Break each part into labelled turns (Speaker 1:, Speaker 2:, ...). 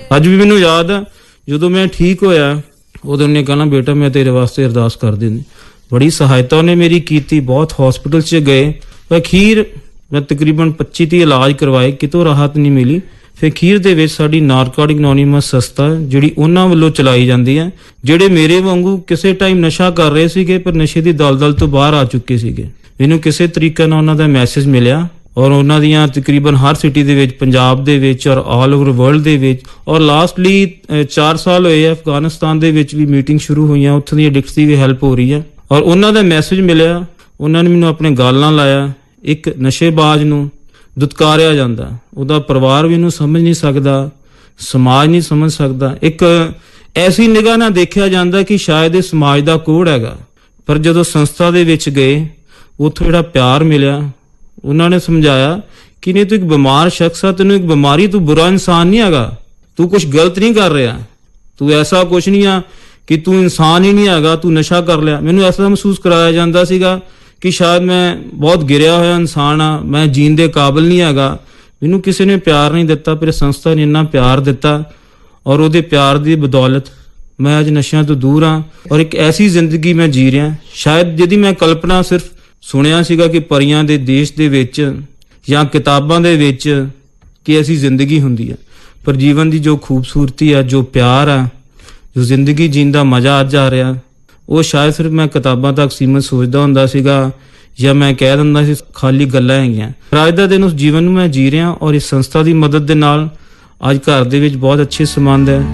Speaker 1: ਅੱਜ ਵੀ ਮੈਨੂੰ ਯਾਦ ਆ ਜਦੋਂ ਮੈਂ ਠੀਕ ਹੋਇਆ ਉਦੋਂ ਉਹਨੇ ਕਹਿਣਾ ਬੇਟਾ ਮੈਂ ਤੇਰੇ ਵਾਸਤੇ ਅਰਦਾਸ ਕਰ ਦਿੰਦੀ। ਬੜੀ ਸਹਾਇਤਾ ਉਹਨੇ ਮੇਰੀ ਕੀਤੀ, ਬਹੁਤ ਹਸਪੀਟਲ 'ਚ ਗਏ ਪਰ ਅਖੀਰ ਮੈਂ ਤਕਰੀਬਨ 25-30 ਇਲਾਜ ਕਰਵਾਏ, ਕਿਤੋਂ ਰਾਹਤ ਨਹੀਂ ਮਿਲੀ। ਫਿਰ ਅਖੀਰ ਦੇ ਵਿੱਚ ਸਾਡੀ ਨਾਰਕੋਟਿਕ ਐਨੋਨਿਮਸ ਸੰਸਥਾ ਜਿਹੜੀ ਉਹਨਾਂ ਵੱਲੋਂ ਚਲਾਈ ਜਾਂਦੀ ਹੈ, ਜਿਹੜੇ ਮੇਰੇ ਵਾਂਗੂ ਕਿਸੇ ਟਾਈਮ ਨਸ਼ਾ ਕਰ ਰਹੇ ਸੀਗੇ ਪਰ ਨਸ਼ੇ ਦੀ ਦਲਦਲ ਤੋਂ ਬਾਹਰ ਆ ਚੁੱਕੇ ਸੀਗੇ, ਮੈਨੂੰ ਕਿਸੇ ਤਰੀਕੇ ਨਾਲ ਉਹਨਾਂ ਦਾ ਮੈਸੇਜ ਮਿਲਿਆ ਔਰ ਉਹਨਾਂ ਦੀਆਂ ਤਕਰੀਬਨ ਹਰ ਸਿਟੀ ਦੇ ਵਿੱਚ, ਪੰਜਾਬ ਦੇ ਵਿੱਚ ਔਰ ਆਲ ਓਵਰ ਵਰਲਡ ਦੇ ਵਿੱਚ, ਔਰ ਲਾਸਟਲੀ 4 ਸਾਲ ਹੋਏ ਆ ਅਫਗਾਨਿਸਤਾਨ ਦੇ ਵਿੱਚ ਵੀ ਮੀਟਿੰਗ ਸ਼ੁਰੂ ਹੋਈਆਂ, ਉੱਥੋਂ ਦੀ ਐਡਿਕਟਸ ਦੀ ਵੀ ਹੈਲਪ ਹੋ ਰਹੀ ਹੈ। ਔਰ ਉਹਨਾਂ ਦਾ ਮੈਸੇਜ ਮਿਲਿਆ, ਉਹਨਾਂ ਨੇ ਮੈਨੂੰ ਆਪਣੇ ਗੱਲ ਨਾਲ ਲਾਇਆ। ਇੱਕ ਨਸ਼ੇਬਾਜ਼ ਨੂੰ ਦੁਤਕਾਰਿਆ ਜਾਂਦਾ, ਉਹਦਾ ਪਰਿਵਾਰ ਵੀ ਇਹਨੂੰ ਸਮਝ ਨਹੀਂ ਸਕਦਾ, ਸਮਾਜ ਨਹੀਂ ਸਮਝ ਸਕਦਾ, ਇੱਕ ਐਸੀ ਨਿਗਾਹ ਨਾਲ ਦੇਖਿਆ ਜਾਂਦਾ ਕਿ ਸ਼ਾਇਦ ਇਹ ਸਮਾਜ ਦਾ ਕੋਡ ਹੈਗਾ। ਪਰ ਜਦੋਂ ਸੰਸਥਾ ਦੇ ਵਿੱਚ ਗਏ ਉੱਥੋਂ ਜਿਹੜਾ ਪਿਆਰ ਮਿਲਿਆ, ਉਹਨਾਂ ਨੇ ਸਮਝਾਇਆ ਕਿ ਨਹੀਂ ਤੂੰ ਇੱਕ ਬਿਮਾਰ ਸ਼ਖਸ ਆ, ਤੈਨੂੰ ਇੱਕ ਬਿਮਾਰੀ, ਤੂੰ ਬੁਰਾ ਇਨਸਾਨ ਨਹੀਂ ਹੈਗਾ, ਤੂੰ ਕੁਛ ਗਲਤ ਨਹੀਂ ਕਰ ਰਿਹਾ, ਤੂੰ ਐਸਾ ਕੁਛ ਨਹੀਂ ਆ ਕਿ ਤੂੰ ਇਨਸਾਨ ਹੀ ਨਹੀਂ ਹੈਗਾ, ਤੂੰ ਨਸ਼ਾ ਕਰ ਲਿਆ। ਮੈਨੂੰ ਐਸਾ ਮਹਿਸੂਸ ਕਰਾਇਆ ਜਾਂਦਾ ਸੀਗਾ ਕਿ ਸ਼ਾਇਦ ਮੈਂ ਬਹੁਤ ਗਿਰਿਆ ਹੋਇਆ ਇਨਸਾਨ ਆ, ਮੈਂ ਜੀਣ ਦੇ ਕਾਬਿਲ ਨਹੀਂ ਹੈਗਾ। ਮੈਨੂੰ ਕਿਸੇ ਨੇ ਪਿਆਰ ਨਹੀਂ ਦਿੱਤਾ, ਪਰ ਸੰਸਥਾ ਨੇ ਇੰਨਾ ਪਿਆਰ ਦਿੱਤਾ ਔਰ ਉਹਦੇ ਪਿਆਰ ਦੀ ਬਦੌਲਤ ਮੈਂ ਅੱਜ ਨਸ਼ਿਆਂ ਤੋਂ ਦੂਰ ਹਾਂ ਔਰ ਇੱਕ ਐਸੀ ਜ਼ਿੰਦਗੀ ਮੈਂ ਜੀ ਰਿਹਾ ਸ਼ਾਇਦ ਜਿਹਦੀ ਮੈਂ ਕਲਪਨਾ ਸਿਰਫ ਸੁਣਿਆ ਸੀਗਾ ਕਿ ਪਰੀਆਂ ਦੇ ਦੇਸ਼ ਦੇ ਵਿੱਚ ਜਾਂ ਕਿਤਾਬਾਂ ਦੇ ਵਿੱਚ ਕਿ ਐਸੀ ਜ਼ਿੰਦਗੀ ਹੁੰਦੀ ਹੈ। ਪਰ ਜੀਵਨ ਦੀ ਜੋ ਖੂਬਸੂਰਤੀ ਆ, ਜੋ ਪਿਆਰ ਆ, ਜੋ ਜ਼ਿੰਦਗੀ ਜੀਣ ਦਾ ਮਜ਼ਾ ਅੱਜ ਆ ਰਿਹਾ, ਉਹ ਸ਼ਾਇਦ ਸਿਰਫ ਮੈਂ ਕਿਤਾਬਾਂ ਤੱਕ ਸੀਮਤ ਸੋਚਦਾ ਹੁੰਦਾ ਸੀਗਾ ਜਾਂ ਮੈਂ ਕਹਿ ਦਿੰਦਾ ਸੀ ਖਾਲੀ ਗੱਲਾਂ ਹੈਗੀਆਂ। ਅੱਜ ਦਾ ਦਿਨ ਉਸ ਜੀਵਨ ਨੂੰ ਮੈਂ ਜੀ ਰਿਹਾ ਔਰ ਇਸ ਸੰਸਥਾ ਦੀ ਮਦਦ ਦੇ ਨਾਲ ਅੱਜ ਘਰ ਦੇ ਵਿੱਚ ਬਹੁਤ ਅੱਛੇ ਸੰਬੰਧ ਹੈ।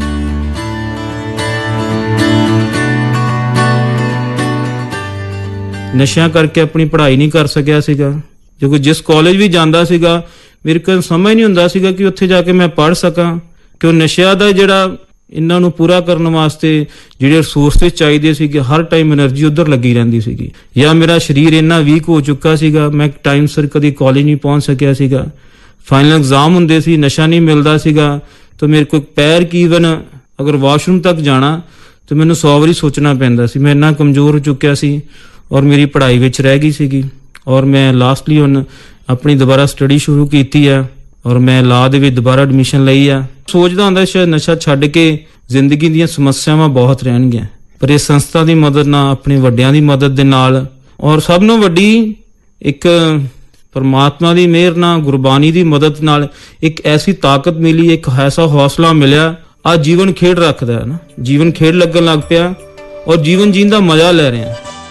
Speaker 1: ਨਸ਼ਿਆਂ ਕਰਕੇ ਆਪਣੀ ਪੜ੍ਹਾਈ ਨਹੀਂ ਕਰ ਸਕਿਆ ਸੀਗਾ, ਕਿਉਂਕਿ ਜਿਸ ਕਾਲਜ ਵੀ ਜਾਂਦਾ ਸੀਗਾ ਮੇਰੇ ਕੋਲ ਸਮਝ ਨਹੀਂ ਹੁੰਦਾ ਸੀਗਾ ਕਿ ਉੱਥੇ ਜਾ ਕੇ ਮੈਂ ਪੜ੍ਹ ਸਕਾਂ, ਕਿ ਉਹ ਨਸ਼ਿਆਂ ਦਾ ਜਿਹੜਾ ਇਹਨਾਂ ਨੂੰ ਪੂਰਾ ਕਰਨ ਵਾਸਤੇ ਜਿਹੜੇ ਰਿਸੋਰਸਿਸ ਚਾਹੀਦੇ ਸੀਗੇ, ਹਰ ਟਾਈਮ એનર્ਜੀ ਉੱਧਰ ਲੱਗੀ ਰਹਿੰਦੀ ਸੀਗੀ, ਜਾਂ ਮੇਰਾ ਸਰੀਰ ਇੰਨਾ ਵੀਕ ਹੋ ਚੁੱਕਾ ਸੀਗਾ ਮੈਂ ਟਾਈਮ ਸਿਰ ਕਦੀ ਕਾਲਜ ਨਹੀਂ ਪਹੁੰਚ ਸਕਿਆ ਸੀਗਾ। ਫਾਈਨਲ ਐਗਜ਼ਾਮ ਹੁੰਦੇ ਸੀ, ਨਸ਼ਾ ਨਹੀਂ ਮਿਲਦਾ ਸੀਗਾ ਤਾਂ ਮੇਰੇ ਕੋਲ ਪੈਰ ਕੀ ਈਵਨ ਅਗਰ ਵਾਸ਼ਰੂਮ ਤੱਕ ਜਾਣਾ ਤਾਂ ਮੈਨੂੰ 100 ਵਾਰੀ ਸੋਚਣਾ ਪੈਂਦਾ ਸੀ। ਮੈਂ ਇੰਨਾ ਕਮਜ਼ੋਰ ਹੋ ਚੁੱਕਿਆ ਸੀ ਔਰ ਮੇਰੀ ਪੜ੍ਹਾਈ ਵਿੱਚ ਰਹਿ ਗਈ ਸੀਗੀ ਔਰ ਮੈਂ ਲਾਸਟਲੀ ਹੁਣ ਆਪਣੀ ਦੁਬਾਰਾ ਸਟੱਡੀ ਸ਼ੁਰੂ ਕੀਤੀ ਆ ਔਰ ਮੈਂ ਲਾਅ ਦੇ ਵਿੱਚ ਦੁਬਾਰਾ ਐਡਮਿਸ਼ਨ ਲਈ ਆ। ਸੋਚਦਾ ਹੁੰਦਾ ਸ਼ਾਇਦ ਨਸ਼ਾ ਛੱਡ ਕੇ ਜ਼ਿੰਦਗੀ ਦੀਆਂ ਸਮੱਸਿਆਵਾਂ ਬਹੁਤ ਰਹਿਣਗੀਆਂ, ਪਰ ਇਸ ਸੰਸਥਾ ਦੀ ਮਦਦ ਨਾਲ, ਆਪਣੇ ਵੱਡਿਆਂ ਦੀ ਮਦਦ ਦੇ ਨਾਲ ਔਰ ਸਭ ਨੂੰ ਵੱਡੀ ਇੱਕ ਪਰਮਾਤਮਾ ਦੀ ਮਿਹਰ ਨਾਲ, ਗੁਰਬਾਣੀ ਦੀ ਮਦਦ ਨਾਲ ਇੱਕ ਐਸੀ ਤਾਕਤ ਮਿਲੀ, ਇੱਕ ਐਸਾ ਹੌਸਲਾ ਮਿਲਿਆ। ਅੱਜ ਜੀਵਨ ਖੇਡ ਰੱਖਦਾ ਹੈ ਨਾ, ਜੀਵਨ ਖੇਡ ਲੱਗਣ ਲੱਗ ਪਿਆ ਔਰ ਜੀਵਨ ਜੀਣ ਦਾ ਮਜ਼ਾ ਲੈ ਰਹੇ ਹਾਂ।